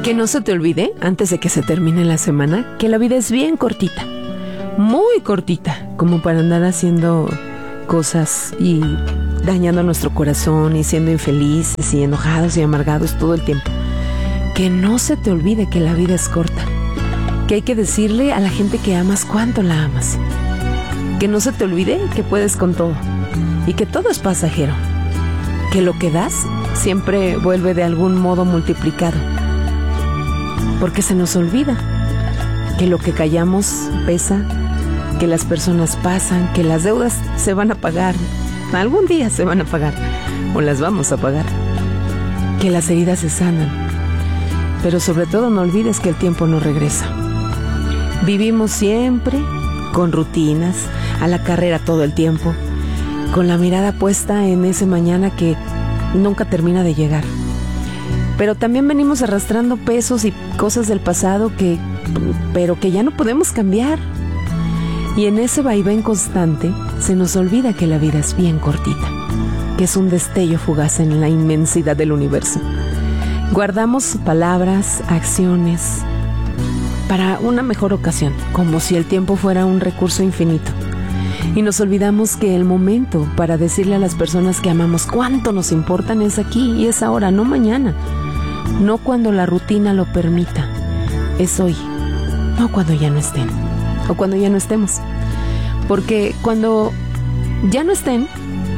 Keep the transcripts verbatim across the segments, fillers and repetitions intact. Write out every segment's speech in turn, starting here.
Que no se te olvide, antes de que se termine la semana, que la vida es bien cortita, muy cortita, como para andar haciendo cosas y dañando nuestro corazón y siendo infelices y enojados y amargados todo el tiempo. Que no se te olvide que la vida es corta, que hay que decirle a la gente que amas cuánto la amas. Que no se te olvide que puedes con todo y que todo es pasajero, que lo que das siempre vuelve de algún modo multiplicado. Porque se nos olvida que lo que callamos pesa, que las personas pasan, que las deudas se van a pagar, algún día se van a pagar, o las vamos a pagar, que las heridas se sanan, pero sobre todo no olvides que el tiempo no regresa. Vivimos siempre con rutinas, a la carrera todo el tiempo, con la mirada puesta en ese mañana que nunca termina de llegar. Pero también venimos arrastrando pesos y cosas del pasado que, pero que ya no podemos cambiar. Y en ese vaivén constante se nos olvida que la vida es bien cortita, que es un destello fugaz en la inmensidad del universo. Guardamos palabras, acciones para una mejor ocasión, como si el tiempo fuera un recurso infinito. Y nos olvidamos que el momento para decirle a las personas que amamos cuánto nos importan es aquí y es ahora, no mañana. No cuando la rutina lo permita, es hoy, no cuando ya no estén, o cuando ya no estemos. Porque cuando ya no estén,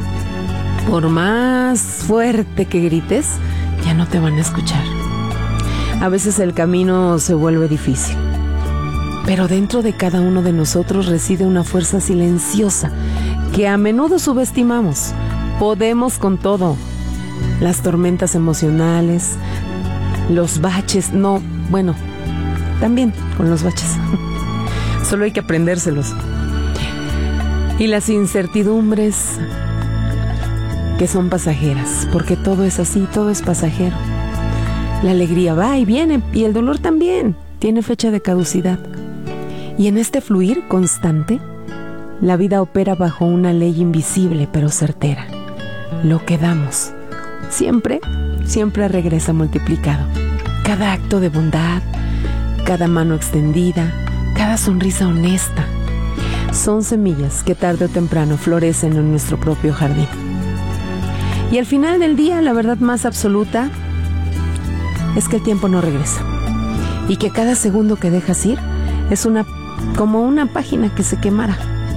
por más fuerte que grites, ya no te van a escuchar. A veces el camino se vuelve difícil, pero dentro de cada uno de nosotros reside una fuerza silenciosa que a menudo subestimamos. Podemos con todo, las tormentas emocionales, los baches, no, bueno, también con los baches. Solo hay que aprendérselos. Y las incertidumbres que son pasajeras, porque todo es así, todo es pasajero. La alegría va y viene, y el dolor también tiene fecha de caducidad. Y en este fluir constante, la vida opera bajo una ley invisible pero certera. Lo que damos, siempre, siempre regresa multiplicado. Cada acto de bondad, cada mano extendida, cada sonrisa honesta, son semillas que tarde o temprano florecen en nuestro propio jardín. Y al final del día, la verdad más absoluta es que el tiempo no regresa. Y que cada segundo que dejas ir es una, como una página que se quemara.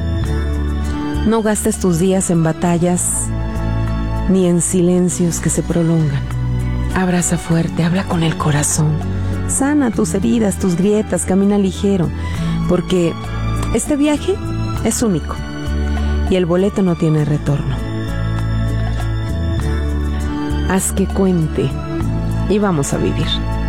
No gastes tus días en batallas ni en silencios que se prolongan. Abraza fuerte, habla con el corazón. Sana tus heridas, tus grietas, camina ligero. Porque este viaje es único y el boleto no tiene retorno. Haz que cuente y vamos a vivir.